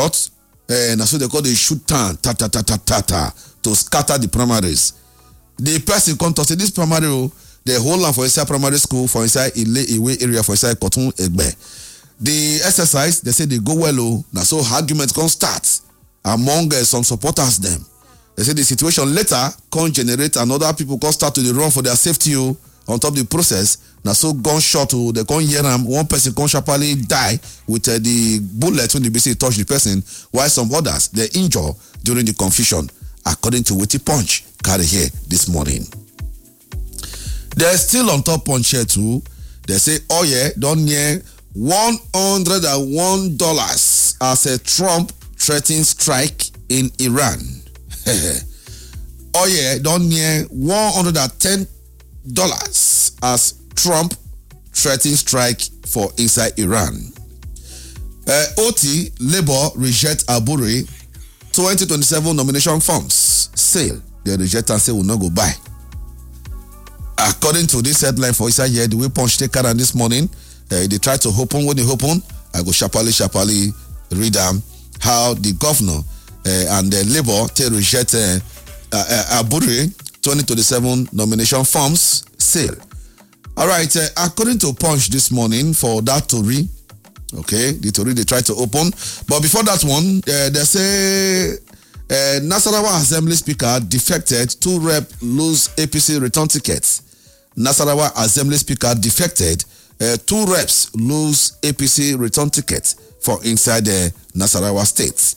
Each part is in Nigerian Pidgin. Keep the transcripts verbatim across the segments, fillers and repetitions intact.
shot. And uh, so they call the shoot tan, ta ta ta ta ta ta, to scatter the primaries. The person come to say this primary, the whole land for inside primary school, for inside Ile Iwe area, for inside Kotun Egbe. The exercise, they say they go well, oh, now so arguments can start among uh, some supporters them. They say the situation later can generate and other people can start to the run for their safety oh, on top of the process. Now so gunshot oh, they can hear them, one person can sharply die with uh, the bullet when they basically touch the person, while some others they injure during the confusion, according to Witty Punch carry here this morning. They're still on top punch here too. They say, oh yeah, don't near one hundred one dollars as a Trump threatening strike in Iran. Oh yeah, don't near one hundred ten dollars as Trump threatening strike for inside Iran. Uh, O T, Labour reject Aburi twenty twenty-seven nomination forms. Sale. They reject and say will not go buy. According to this headline for inside here, the way Punch take care this morning, uh, they try to open. When they open, I go sharply, sharply read them how the governor uh, and the Labour they reject uh, uh, Aburi twenty twenty-seven nomination forms. Sale. All right. Uh, according to Punch this morning for that Tory, okay, the Tory they try to open, but before that one, uh, they say uh, Nasarawa Assembly Speaker defected. Two rep lose A P C return tickets. Nasarawa Assembly Speaker defected. Uh, two reps lose A P C return tickets for inside the uh, Nasarawa state.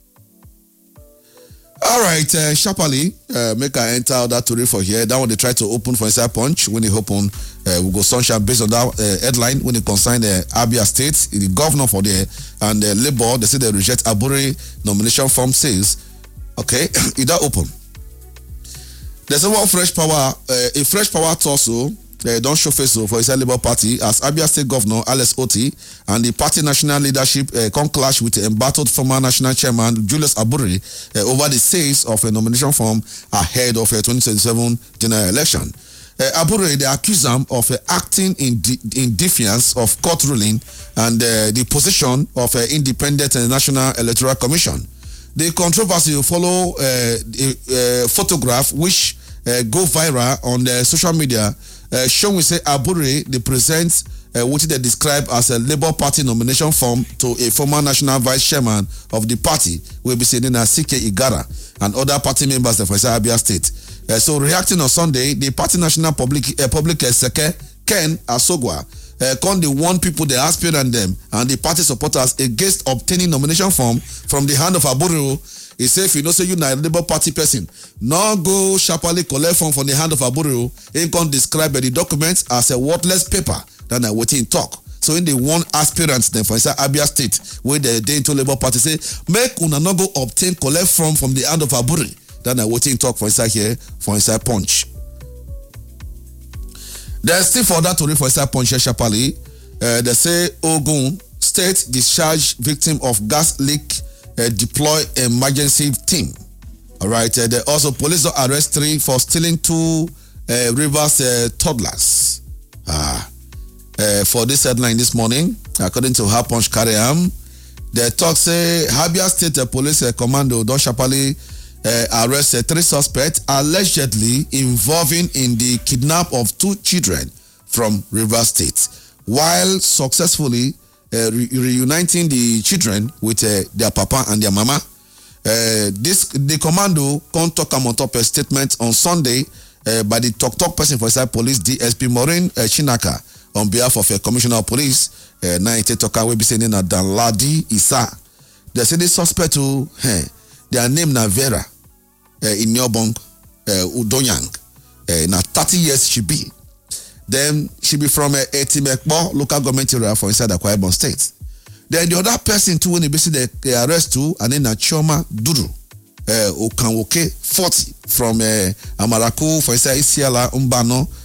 All right, uh, sharply, uh, make I enter that Tory for here. That one they try to open for inside Punch. When they open, uh, we go sunshine based on that uh, headline. When they concern the uh, Abia State, the governor for there and the uh, Labour, they say they reject Aburi nomination form says, okay, is that open? There's a one fresh power, uh, a fresh power torso. Uh, don't show face for inside Labour Party as Abia State Governor Alex Oti and the party national leadership uh, come clash with the embattled former national chairman Julius Aburi uh, over the sales of a nomination form ahead of a twenty twenty-seven general election. Uh, Aburi, they accuse him of uh, acting in, de- in defiance of court ruling and uh, the position of an uh, independent uh, National Electoral Commission. The controversy will follow uh, a, a photograph which uh, go viral on the social media. Uh, showing say Aburi they present uh, what they describe as a Labour Party nomination form to a former national vice chairman of the party, will be seen as C K Igara and other party members for Abia State. Uh, so reacting on Sunday, the party national public uh, public uh, secretary Ken Asogwa uh, called the one people they aspirant them and the party supporters against obtaining nomination form from the hand of Aburi. He said, if you know, say you na Labour Party person, no go sharply collect form from the hand of Aburi. He can describe the document as a worthless paper than a waiting talk. So in the one aspirant then for inside Abia State, where they dey into Labour Party say, make una no go obtain collect form from the hand of Aburi than a waiting talk for inside here for inside Punch. There's still for that to read for inside Punch here sharply. Uh, they say Ogun State discharge victim of gas leak. Uh, deploy emergency team. All right. Uh, they also police arrest three for stealing two uh, Rivers uh, toddlers. Ah, uh, for this headline this morning, according to how Punch carry am, the talk say Abia State uh, Police uh, Commando don sharply uh, arrest uh, three suspects allegedly involving in the kidnap of two children from Rivers State, while successfully Uh, re- reuniting the children with uh, their papa and their mama. Uh, this the commando come talk on top a statement on Sunday uh, by the talk talk person for inside police D S P Maureen uh, Chinaka on behalf of a uh, commissioner of police. Uh, now it talk we be saying na Danladi Isa. They say the suspect who hey, their name na Vera uh, in Nyobong uh, Udonyang. Uh, na thirty years she be. Then she be from a uh, Etimekbo local government area for inside Akwa Ibom State. Then the other person too when they see the, the arrest too, and then a Choma Duru, uh, Okanwoke forty from uh, Amaraku for inside Isiala Umbano